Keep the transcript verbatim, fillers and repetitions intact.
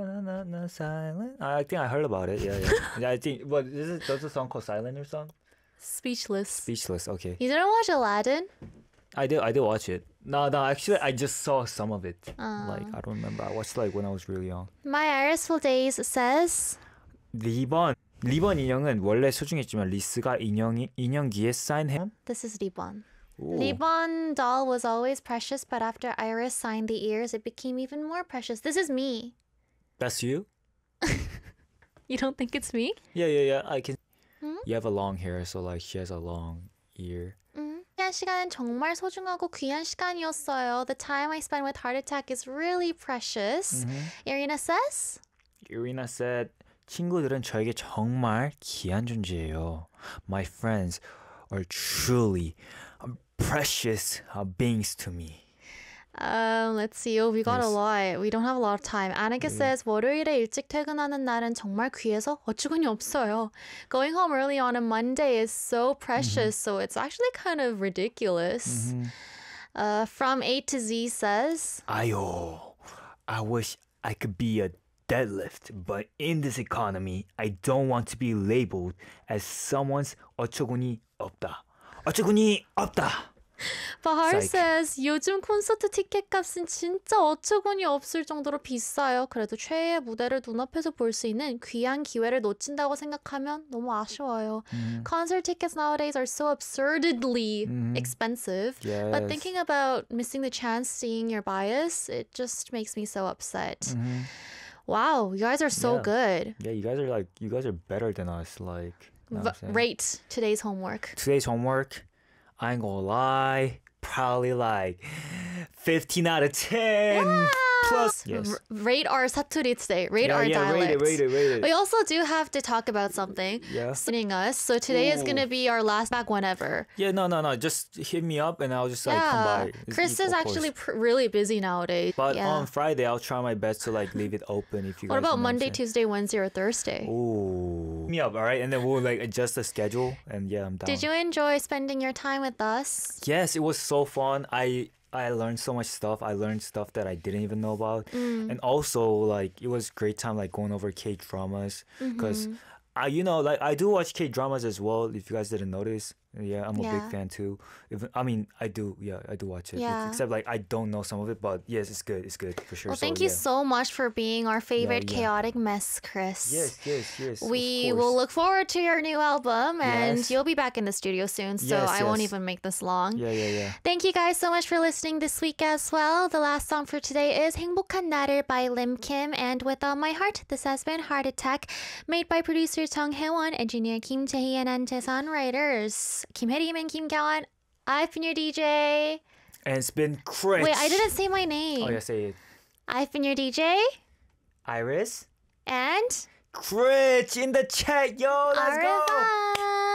na, na, na, silent. I think I heard about it. Yeah, yeah. yeah I think. What is it? Does a song called Silent or something? Speechless. Speechless. Okay. You didn't watch Aladdin? I did. I did watch it. No, no. Actually, I just saw some of it. Uh, like I don't remember. I watched like when I was really young. My Irisful Days says. 리번. 리번 인형은 원래 소중했지만 리스가 인형이 인형기에 사인해. This is 리번. Ooh. Ribbon doll was always precious, but after Iris signed the ears, it became even more precious. This is me. That's you? You don't think it's me? Yeah, yeah, yeah. I can. Hmm? You have a long hair, so like she has a long ear. 음, 귀한 시간은 정말 소중하고 귀한 시간이었어요. The time I spent with Heart Attack is really precious. Mm-hmm. Irina says. Irina said, 친구들은 저에게 정말 귀한 존재예요. My friends are truly precious uh, beings to me. Um, let's see. Oh, we got Yes. a lot. We don't have a lot of time. Annika Yeah. says, 월요일에 일찍 퇴근하는 날은 정말 귀해서 어처구니 없어요. Going home early on a Monday is so precious, so it's actually kind of ridiculous. Mm-hmm. Uh, from A to Z says, 아요, I wish I could be a deadlift, but in this economy, I don't want to be labeled as someone's 어처구니 없다. 어처구니 없다. Bahar Psych. says, 요즘 콘서트 티켓 값은 진짜 어처구니 없을 정도로 비싸요. 그래도 최애의 무대를 눈앞에서 볼 수 있는 귀한 기회를 놓친다고 생각하면 너무 아쉬워요. Mm-hmm. Concert tickets nowadays are so absurdly Mhm. expensive. Yes. But thinking about missing the chance seeing your bias, it just makes me so upset. Mhm. Wow, you guys are so Yeah. good. Yeah, you guys are like, you guys are better than us. Like, you know what I'm V- saying? rate today's homework. Today's homework, I ain't gonna lie, probably like fifteen out of ten. Plus, yes. R- rate our Saturday today. Rate yeah, our yeah, dialect. rate it, rate it, rate it. We also do have to talk about something. Yeah. Sending us. So today is Ooh. going to be our last back whenever. Yeah, no, no, no. Just hit me up and I'll just like come Yeah. by. It's Chris equal is actually course. pr- really busy nowadays. But yeah. on Friday, I'll try my best to like leave it open if you What guys about know Monday, I'm saying. Tuesday, Wednesday, or Thursday? Ooh. Hit me up, all right? And then we'll like adjust the schedule and yeah, I'm down. Did you enjoy spending your time with us? Yes, it was so fun. I I learned so much stuff. I learned stuff that I didn't even know about. Mm. And also like it was great time like going over K dramas because Mm-hmm. I you know like I do watch K dramas as well if you guys didn't notice. Yeah, I'm a Yeah. big fan too. If I mean I do yeah, I do watch it. Yeah. Except like I don't know some of it, but yes, it's good. It's good for sure. Well, So, thank you yeah. so much for being our favorite yeah. chaotic mess, Chris. Yes, yes, yes. We of will course. look forward to your new album, and Yes. you'll be back in the studio soon, so Yes, I won't yes. even make this long. Yeah, yeah, yeah. Thank you guys so much for listening this week as well. The last song for today is 행복한 나를 by Lim Kim, and With All My Heart, this has been Heart Attack, made by producer Chung Hae-won, engineer Kim Jae and Anjaesan, writers Kim Hae-rim and Kim Gyeon. I've been your D J. And it's been Chris. Wait, I didn't say my name. Oh yeah, say it. I've been your D J, Iris. and Chris in the chat, yo. Let's au go. revoir.